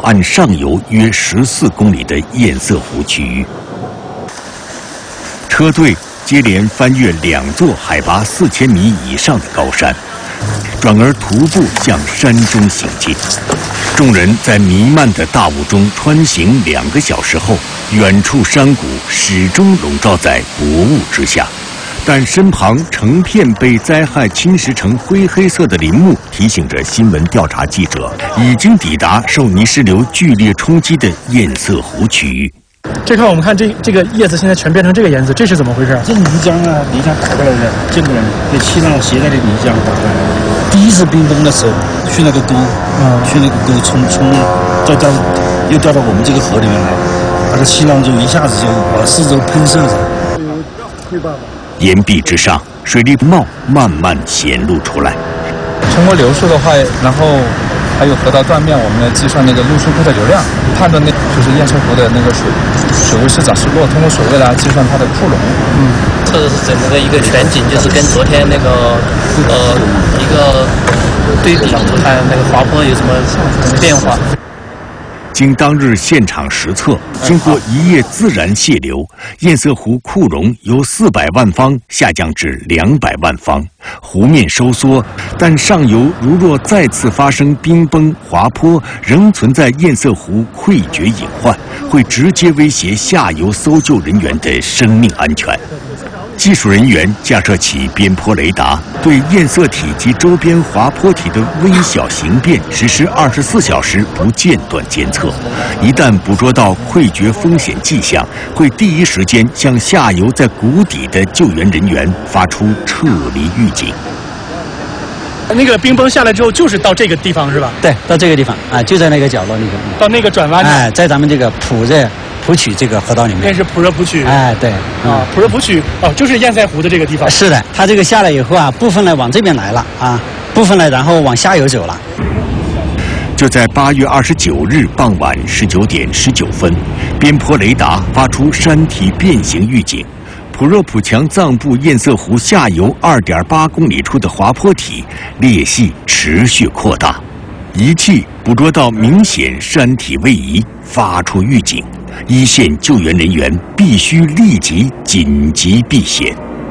岸上游约14公里的堰塞湖区域。车队接连翻越2座海拔4000米以上的高山，转而徒步向山中行进。众人在弥漫的大雾中穿行2个小时后，远处山谷始终笼罩在薄雾之下，但身旁成片被灾害侵蚀成灰黑色的林木，提醒着新闻调查记者已经抵达受泥石流剧烈冲击的堰塞湖区域。 这块我们看这个叶子现在全变成这个颜色，这是怎么回事？ 这泥浆啊，泥浆打过来的，这个被气浪携带的泥浆打过来。第一次冰崩的时候，去那个沟，去那个沟冲，再又掉到我们这个河里面来，它的气浪就一下子就往四周喷射着。 岩壁之上，水力貌慢慢显露出来。 通过流速的话，然后还有河道断面，我们来计算那个路数库的流量，判断就是堰塞湖的那个水位是涨是落，通过水位来计算它的库容。 这是整个的一个全景，就是跟昨天那个一个对比，看那个滑坡有什么变化。 经当日现场实测，经过1夜自然泄流，堰塞湖库容由400万方下降至200万方，湖面收缩，但上游如若再次发生冰崩滑坡，仍存在堰塞湖溃决隐患，会直接威胁下游搜救人员的生命安全。技术人员架设起边坡雷达，对堰塞体及周边滑坡体的微小形变实施24小时不间断监测。一旦捕捉到溃决风险迹象，会第一时间向下游在谷底的救援人员发出撤离预警。 那个冰崩下来之后，就是到这个地方是吧？ 对，到这个地方啊，就在那个角落那个。 到那个转弯。 哎，在咱们这个普曲这个河道里面。 那是普热普曲。 哎，对。 普热普曲就是堰塞湖的这个地方。 是的，它这个下来以后啊，部分呢往这边来了啊，部分呢然后往下游走了。 就在8月29日傍晚19点19分，边坡雷达发出山体变形预警。普热普强藏布堰塞湖下游2.8公里处的滑坡体裂隙持续扩大，仪器捕捉到明显山体位移，发出预警，一线救援人员必须立即紧急避险。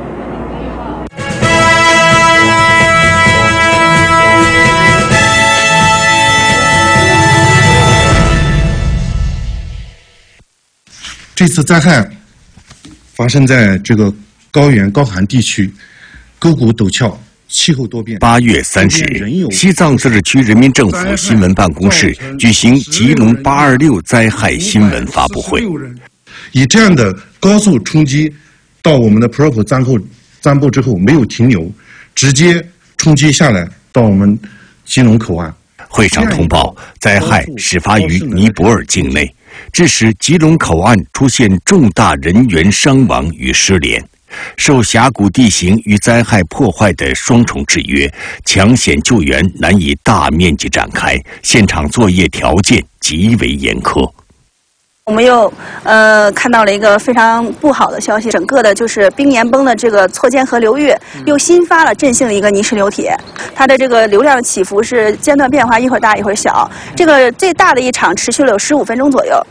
这次灾害发生在这个高原高寒地区，沟谷陡峭，气候多变。 8月30日，西藏自治区人民政府新闻办公室举行吉隆826灾害新闻发布会。 以这样的高速冲击到我们的普热普暂布之后没有停留，直接冲击下来到我们吉隆口岸。 会上通报，灾害始发于尼泊尔境内，致使吉隆口岸出现重大人员伤亡与失联。受峡谷地形与灾害破坏的双重制约，抢险救援难以大面积展开，现场作业条件极为严苛。 我们又看到了一个非常不好的消息，整个的就是冰岩崩的这个错间河流域又新发了震性的一个泥石流体，它的这个流量起伏是间断变化，一会儿大一会儿小。这个最大的一场持续了有15分钟左右。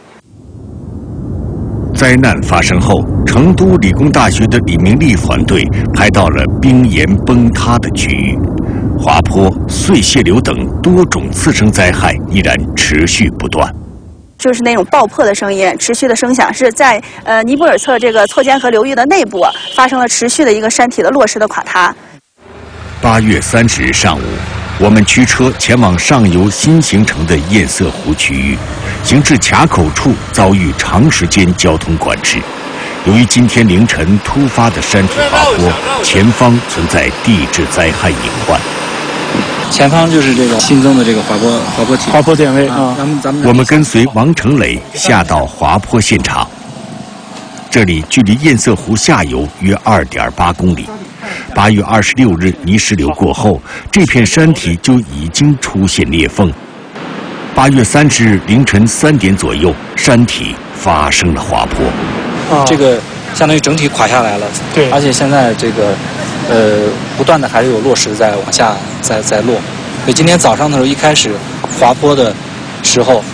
灾难发生后，成都理工大学的李明利团队拍到了冰岩崩塌的区域，滑坡、碎屑流等多种次生灾害依然持续不断。 就是那种爆破的声音，持续的声响是在尼泊尔侧这个错间河流域的内部发生了持续的一个山体的落石的垮塌。 8月30日上午，我们驱车前往上游新形成的堰塞湖区域，行至卡口处遭遇长时间交通管制。由于今天凌晨突发的山体滑坡，前方存在地质灾害隐患。 前方就是这个新增的这个滑坡体， 滑坡点位啊。 我们跟随王成磊下到滑坡现场，这里距离堰塞湖下游约2.8公里。8月26日泥石流过后，这片山体就已经出现裂缝。8月30日凌晨3点左右，山体发生了滑坡。 这个相当于整体垮下来了。 对， 而且现在这个不断的还是有落石在往下在落。所以今天早上的时候，一开始滑坡的时候，